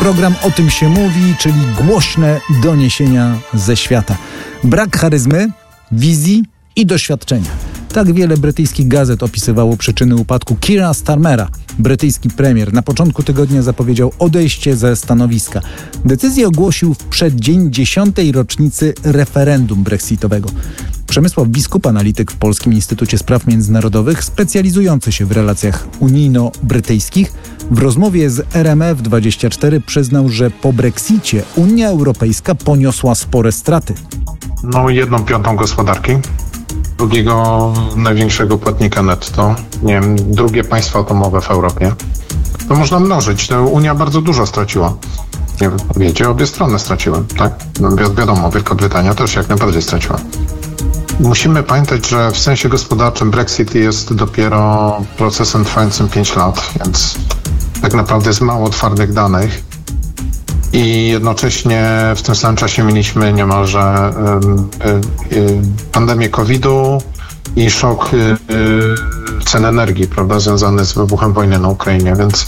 Program O tym się mówi, czyli głośne doniesienia ze świata. Brak charyzmy, wizji i doświadczenia. Tak wiele brytyjskich gazet opisywało przyczyny upadku Keira Starmera. Brytyjski premier na początku tygodnia zapowiedział odejście ze stanowiska. Decyzję ogłosił w przeddzień 10. rocznicy referendum brexitowego. Przemysław Biskup, analityk w Polskim Instytucie Spraw Międzynarodowych, specjalizujący się w relacjach unijno-brytyjskich, w rozmowie z RMF24 przyznał, że po Brexicie Unia Europejska poniosła spore straty. 1/5 gospodarki, drugiego największego płatnika netto, drugie państwo atomowe w Europie. To można mnożyć. Unia bardzo dużo straciła. Nie wiecie, obie strony straciły, tak? Wiadomo, Wielka Brytania też jak najbardziej straciła. Musimy pamiętać, że w sensie gospodarczym Brexit jest dopiero procesem trwającym 5 lat, więc tak naprawdę jest mało twardych danych i jednocześnie w tym samym czasie mieliśmy niemalże pandemię COVID-u i szok cen energii, prawda, związany z wybuchem wojny na Ukrainie, więc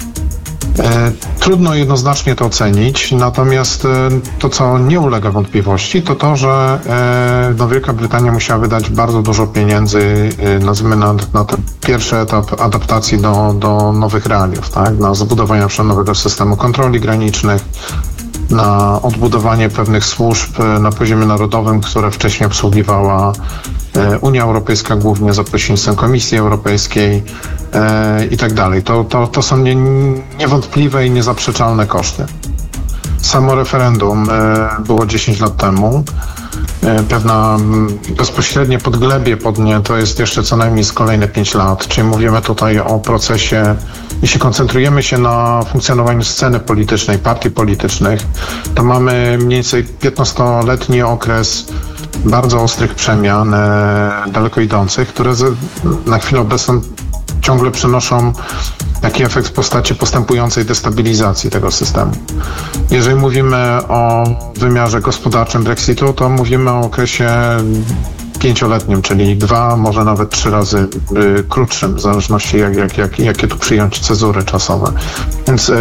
trudno jednoznacznie to ocenić, natomiast to, co nie ulega wątpliwości, to to, że Wielka Brytania musiała wydać bardzo dużo pieniędzy, nazwijmy na ten pierwszy etap adaptacji do nowych realiów, tak? Na zbudowanie nowego systemu kontroli granicznych, na odbudowanie pewnych służb na poziomie narodowym, które wcześniej obsługiwała Unia Europejska, głównie za pośrednictwem Komisji Europejskiej i tak dalej. To są niewątpliwe i niezaprzeczalne koszty. Samo referendum było 10 lat temu. Pewna bezpośrednie podglebie pod nie to jest jeszcze co najmniej z kolejne 5 lat, czyli mówimy tutaj o procesie, jeśli koncentrujemy się na funkcjonowaniu sceny politycznej, partii politycznych, to mamy mniej więcej 15-letni okres bardzo ostrych przemian, daleko idących, które na chwilę obecną ciągle przynoszą taki efekt w postaci postępującej destabilizacji tego systemu. Jeżeli mówimy o wymiarze gospodarczym Brexitu, to mówimy o okresie 5-letnim, czyli 2, może nawet 3 razy krótszym, w zależności jakie tu przyjąć cezury czasowe. Więc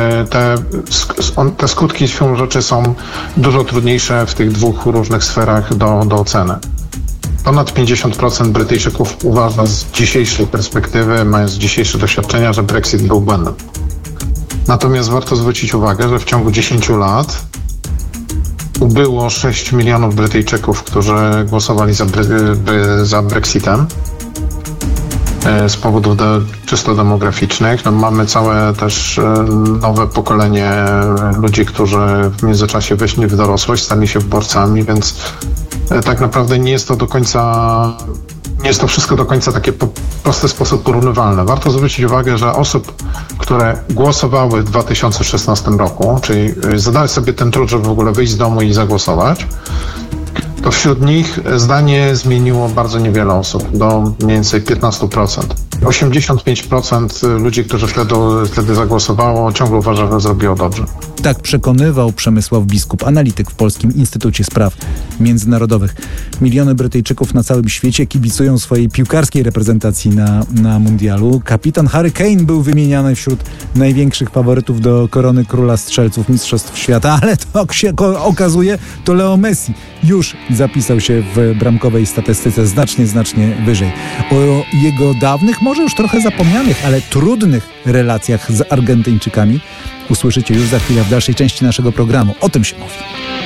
te skutki siłą rzeczy są dużo trudniejsze w tych dwóch różnych sferach do oceny. Ponad 50% Brytyjczyków uważa z dzisiejszej perspektywy, mając dzisiejsze doświadczenia, że Brexit był błędem. Natomiast warto zwrócić uwagę, że w ciągu 10 lat ubyło 6 milionów Brytyjczyków, którzy głosowali za Brexitem z powodów czysto demograficznych. Mamy całe też nowe pokolenie ludzi, którzy w międzyczasie weszli w dorosłość, stali się wyborcami, więc tak naprawdę nie jest to wszystko do końca takie prosty sposób porównywalne. Warto zwrócić uwagę, że osób, które głosowały w 2016 roku, czyli zadały sobie ten trud, żeby w ogóle wyjść z domu i zagłosować, to wśród nich zdanie zmieniło bardzo niewiele osób, do mniej więcej 15%. 85% ludzi, którzy wtedy zagłosowało, ciągle uważa, że zrobiło dobrze. Tak przekonywał Przemysław Biskup, analityk w Polskim Instytucie Spraw Międzynarodowych. Miliony Brytyjczyków na całym świecie kibicują swojej piłkarskiej reprezentacji na mundialu. Kapitan Harry Kane był wymieniany wśród największych faworytów do korony króla strzelców Mistrzostw Świata, ale to się okazuje, to Leo Messi już zapisał się w bramkowej statystyce znacznie wyżej. O jego dawnych, może już trochę zapomnianych, ale trudnych relacjach z Argentyńczykami usłyszycie już za chwilę w dalszej części naszego programu. O tym się mówi.